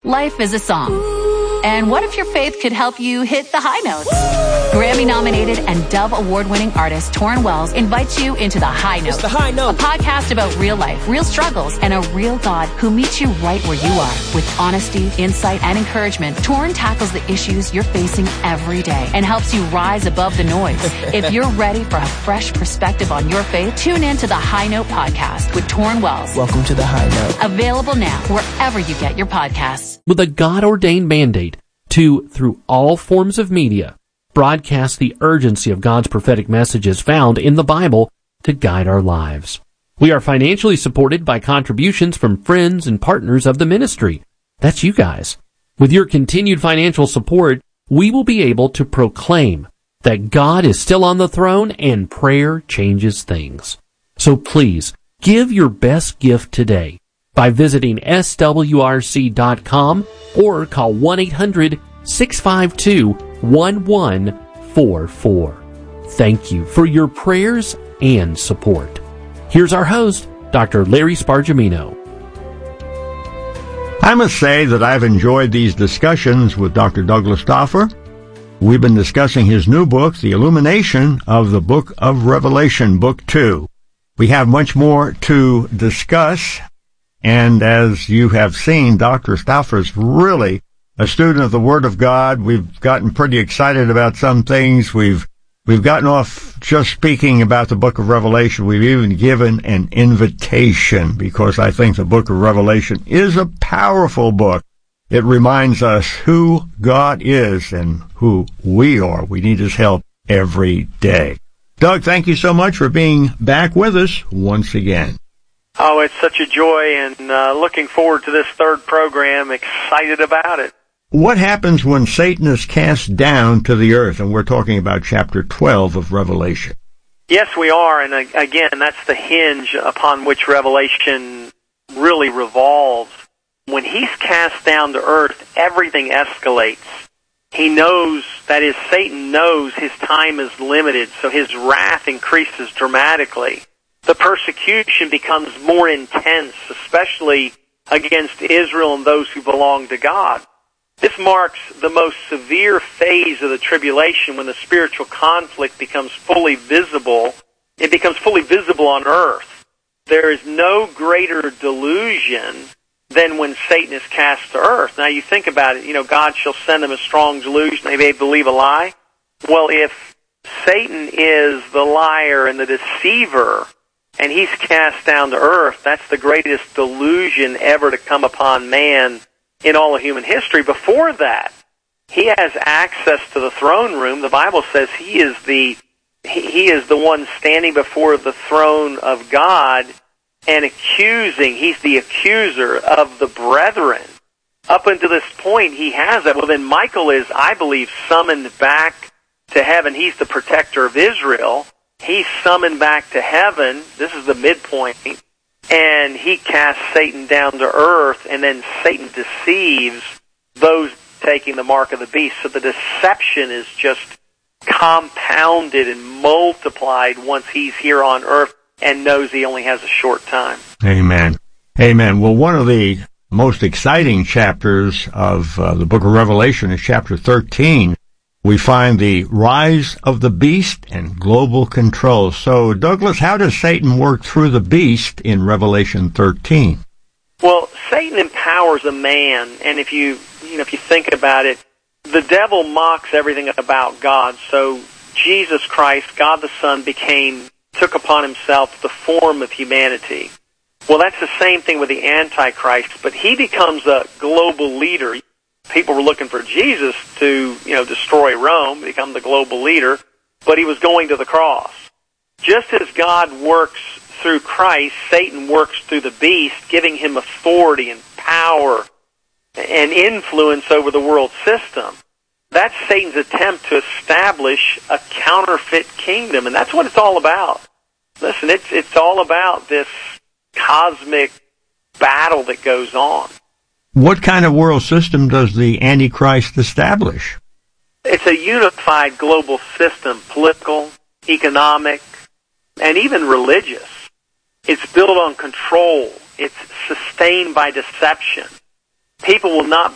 Life is a song. And what if your faith could help you hit the high notes? Grammy-nominated and Dove Award-winning artist Torrin Wells invites you into The High Note. It's The High Note. A podcast about real life, real struggles, and a real God who meets you right where you are. With honesty, insight, and encouragement, Torrin tackles the issues you're facing every day and helps you rise above the noise. If you're ready for a fresh perspective on your faith, tune in to The High Note podcast with Torrin Wells. Welcome to The High Note. Available now wherever you get your podcasts. With a God-ordained mandate to, through all forms of media, broadcast the urgency of God's prophetic messages found in the Bible to guide our lives. We are financially supported by contributions from friends and partners of the ministry. That's you guys. With your continued financial support, we will be able to proclaim that God is still on the throne and prayer changes things. So please, give your best gift today by visiting swrc.com or call 1-800-652-1144. Thank you for your prayers and support. Here's our host, Dr. Larry Spargimino. I must say that I've enjoyed these discussions with Dr. Douglas Stauffer. We've been discussing his new book, The Illumination of the Book of Revelation, Book 2. We have much more to discuss. And as you have seen, Dr. Stauffer is really a student of the Word of God. We've gotten pretty excited about some things. We've gotten off just speaking about the book of Revelation. We've even given an invitation because I think the book of Revelation is a powerful book. It reminds us who God is and who we are. We need His help every day. Doug, thank you so much for being back with us once again. Oh, it's such a joy, and looking forward to this third program, excited about it. What happens when Satan is cast down to the earth? And we're talking about chapter 12 of Revelation. Yes, we are, and again, that's the hinge upon which Revelation really revolves. When he's cast down to earth, everything escalates. He knows, that is, Satan knows his time is limited, so his wrath increases dramatically. The persecution becomes more intense, especially against Israel and those who belong to God. This marks the most severe phase of the tribulation when the spiritual conflict becomes fully visible. It becomes fully visible on earth. There is no greater delusion than when Satan is cast to earth. Now you think about it, God shall send them a strong delusion, they may believe a lie. Well, if Satan is the liar and the deceiver, and he's cast down to earth, that's the greatest delusion ever to come upon man in all of human history. Before that, he has access to the throne room. The Bible says he is the one standing before the throne of God and accusing. He's the accuser of the brethren. Up until this point, he has that. Well, then Michael is, I believe, summoned back to heaven. He's the protector of Israel. He's summoned back to heaven. This is the midpoint. And he casts Satan down to earth, and then Satan deceives those taking the mark of the beast. So the deception is just compounded and multiplied once he's here on earth and knows he only has a short time. Amen. Amen. Well, one of the most exciting chapters of the book of Revelation is chapter 13. We find the rise of the beast and global control. So, Douglas, how does Satan work through the beast in Revelation 13? Well, Satan empowers a man, and if you think about it, the devil mocks everything about God. So, Jesus Christ, God the Son, took upon himself the form of humanity. Well, that's the same thing with the Antichrist, but he becomes a global leader. People were looking for Jesus to, destroy Rome, become the global leader, but he was going to the cross. Just as God works through Christ, Satan works through the beast, giving him authority and power and influence over the world system. That's Satan's attempt to establish a counterfeit kingdom, and that's what it's all about. Listen, it's all about this cosmic battle that goes on. What kind of world system does the Antichrist establish? It's a unified global system, political, economic, and even religious. It's built on control. It's sustained by deception. People will not